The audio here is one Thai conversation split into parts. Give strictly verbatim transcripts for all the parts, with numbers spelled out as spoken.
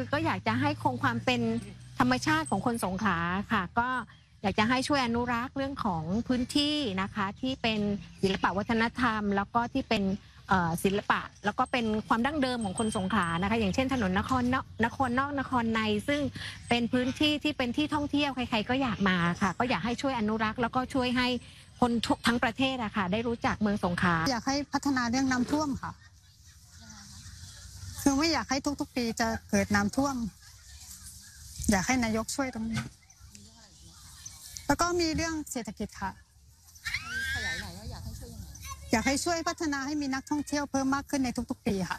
ก็อยากจะให้คงความเป็นธรรมชาติของคนสงขลาค่ะก็อยากจะให้ช่วยอนุรักษ์เรื่องของพื้นที่นะคะที่เป็นศิลปวัฒนธรรมแล้วก็ที่เป็นศิลปะแล้วก็เป็นความดั้งเดิมของคนสงขลานะคะอย่างเช่นถนนนครนอกนครนอกนครในซึ่งเป็นพื้นที่ที่เป็นที่ท่องเที่ยวใครๆก็อยากมาค่ะก็อยากให้ช่วยอนุรักษ์แล้วก็ช่วยให้คนทั้งประเทศอะค่ะได้รู้จักเมืองสงขลาอยากให้พัฒนาเรื่องน้ำท่วมค่ะคือไม่อยากให้ทุกๆปีจะเกิดน้ำท่วมอยากให้นายกช่วยตรงนี้แล้วก็มีเรื่องเศรษฐกิจค่ะขยายหน่อยว่าอยากให้ช่วยยังไงอยากให้ช่วยพัฒนาให้มีนักท่องเที่ยวเพิ่มมากขึ้นในทุกๆปีค่ะ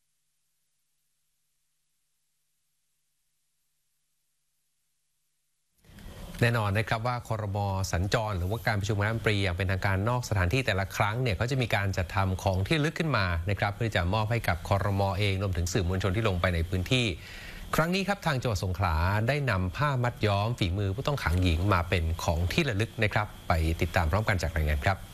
แน่นอนนะครับว่าครม.สัญจรหรือว่าการประชุมคณะรัฐมนตรีอย่างเป็นทางการนอกสถานที่แต่ละครั้งเนี่ยเขาจะมีการจัดทำของที่ระลึกขึ้นมานะครับเพื่อจะมอบให้กับครม.เองรวมถึงสื่อมวลชนที่ลงไปในพื้นที่ครั้งนี้ครับทางจังหวัดสงขลาได้นำผ้ามัดย้อมฝีมือผู้ต้องขังหญิงมาเป็นของที่ระลึกนะครับไปติดตามพร้อมกันจากรายงานครับ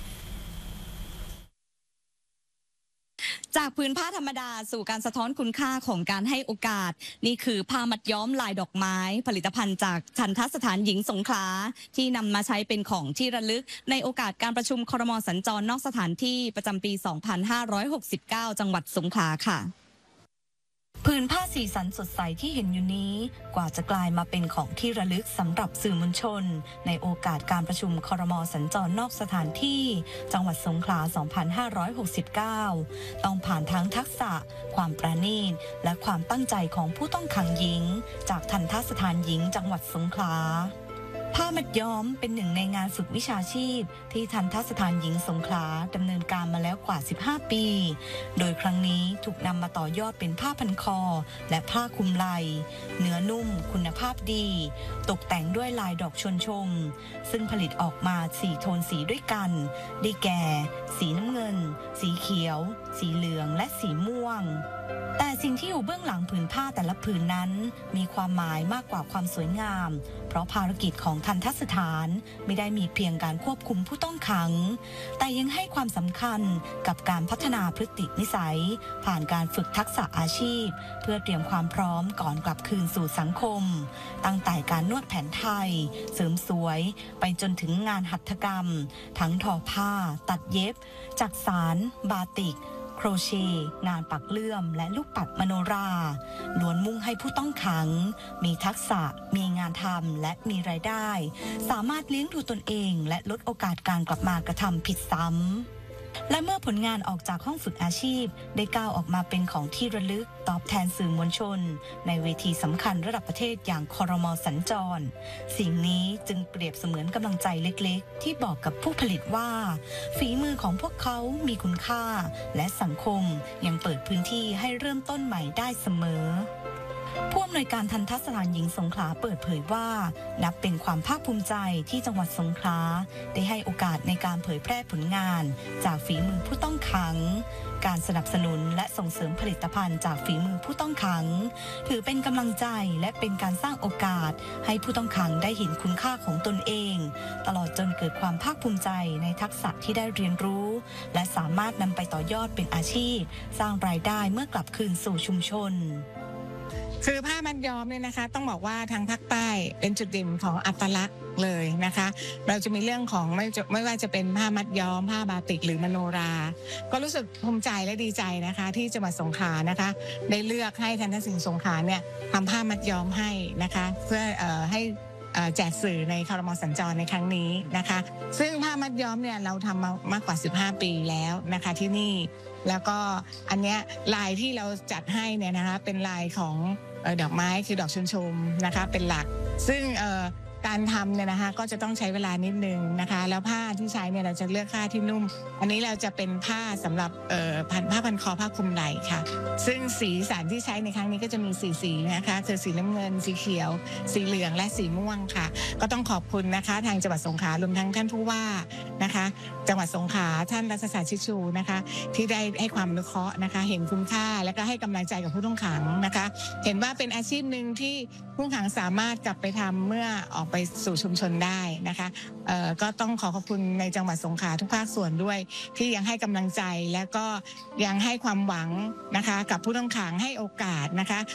จากพื้นผ้าธรรมดาสู่การสะท้อนคุณค่าของการให้โอกาสนี่คือผ้ามัดย้อมลายดอกไม้ผลิตภัณฑ์จากทัณฑสถานหญิงสงขลาที่นำมาใช้เป็นของที่ระลึกในโอกาสการประชุมครม.สัญจรนอกสถานที่ประจำปี สองพันห้าร้อยหกสิบเก้า จังหวัดสงขลาค่ะผืนผ้าสีสันสดใสที่เห็นอยู่นี้กว่าจะกลายมาเป็นของที่ระลึกสำหรับสื่อมวลชนในโอกาสการประชุมครม.สัญจรนอกสถานที่จังหวัดสงขลา สองพันห้าร้อยหกสิบเก้า ต้องผ่านทั้งทักษะความประณีตและความตั้งใจของผู้ต้องขังหญิงจากทัณฑสถานหญิงจังหวัดสงขลาผ้ามัดย้อมเป็นหนึ่งในงานฝึกวิชาชีพที่ทัณฑสถานหญิงสงขลาดำเนินการมาแล้วกว่าสิบห้าปีโดยครั้งนี้ถูกนำมาต่อยอดเป็นผ้าพันคอและผ้าคลุมไหล่เนื้อนุ่มคุณภาพดีตกแต่งด้วยลายดอกชวนชมซึ่งผลิตออกมาสี่โทนสีด้วยกันได้แก่สีน้ำเงินสีเขียวสีเหลืองและสีม่วงแต่สิ่งที่อยู่เบื้องหลังผืนผ้าแต่ละผืนนั้นมีความหมายมากกว่าความสวยงามเพราะภารกิจของทัณฑสถานไม่ได้มีเพียงการควบคุมผู้ต้องขังแต่ยังให้ความสำคัญกับการพัฒนาพฤตินิสัยผ่านการฝึกทักษะอาชีพเพื่อเตรียมความพร้อมก่อนกลับคืนสู่สังคมตั้งแต่การนวดแผนไทยเสริมสวยไปจนถึงงานหัตถกรรมทั้งทอผ้าตัดเย็บจักสานบาติกโครเชต์งานปักเลื่อมและลูกปัดมโนราล้วนมุ่งให้ผู้ต้องขังมีทักษะมีงานทำและมีรายได้สามารถเลี้ยงดูตนเองและลดโอกาสการกลับมากระทำผิดซ้ำและเมื่อผลงานออกจากห้องฝึกอาชีพได้ก้าวออกมาเป็นของที่ระลึกตอบแทนสื่อมวลชนในเวทีสำคัญระดับประเทศอย่างครม.สัญจรสิ่งนี้จึงเปรียบเสมือนกำลังใจเล็กๆที่บอกกับผู้ผลิตว่าฝีมือของพวกเขามีคุณค่าและสังคมยังเปิดพื้นที่ให้เริ่มต้นใหม่ได้เสมอผู้อำนวยการทัณฑสถานหญิงสงขลาเปิดเผยว่านับเป็นความภาคภูมิใจที่จังหวัดสงขลาได้ให้โอกาสในการเผยแพร่ผลงานจากฝีมือผู้ต้องขังการสนับสนุนและส่งเสริมผลิตภัณฑ์จากฝีมือผู้ต้องขังถือเป็นกำลังใจและเป็นการสร้างโอกาสให้ผู้ต้องขังได้เห็นคุณค่าของตนเองตลอดจนเกิดความภาคภูมิใจในทักษะที่ได้เรียนรู้และสามารถนำไปต่อยอดเป็นอาชีพสร้างรายได้เมื่อกลับคืนสู่ชุมชนคือผ้ามัดย้อมเนี่ยนะคะต้องบอกว่าทางภาคใต้เป็นจุดเด่นของอัตลักษณ์เลยนะคะเราจะมีเรื่องของไม่ไม่ว่าจะเป็นผ้ามัดย้อมผ้าบาติกหรือมโนราก็รู้สึกภูมิใจและดีใจนะคะที่จังหวัดสงขลานะคะได้เลือกให้ทัณฑศิลป์สงขลาเนี่ยทำผ้ามัดย้อมให้นะคะเพื่อเอ่อให้แจกสื่อในครม.สัญจรในครั้งนี้นะคะซึ่งผ้ามัดย้อมเนี่ยเราทำมามากกว่าสิบห้าปีแล้วนะคะที่นี่แล้วก็อันเนี้ยลายที่เราจัดให้เนี่ยนะคะเป็นลายของดอกไม้คือดอกชนชมนะคะเป็นหลักซึ่งการทำเนี่ยนะคะก็จะต้องใช้เวลานิดนึงนะคะแล้วผ้าที่ใช้เนี่ยเราจะเลือกผ้าที่นุ่มอันนี้เราจะเป็นผ้าสำหรับพันผ้าพันคอผ้าคลุมไหล่ค่ะซึ่งสีสันที่ใช้ในครั้งนี้ก็จะมีสีสีนะคะคือสีน้ำเงินสีเขียวสีเหลืองและสีม่วงค่ะก็ต้องขอบคุณนะคะทางจังหวัดสงขลารวมทั้งท่านผู้ว่านะคะจังหวัดสงขลาท่านรัฐศาสตร์ชิชูนะคะที่ได้ให้ความอนุเคราะห์นะคะเห็นคุณค่าและก็ให้กำลังใจกับผู้ต้องขังนะคะเห็นว่าเป็นอาชีพหนึ่งที่ผู้ต้องขังสามารถกลับไปทำเมื่อออกไปสู่ชุมชนได้นะคะก็ต้องขอขอบคุณในจังหวัดสงขลาทุกภาคส่วนด้วยที่ยังให้กำลังใจและก็ยังให้ความหวังนะคะกับผู้ต้องขังให้โอกาสนะคะ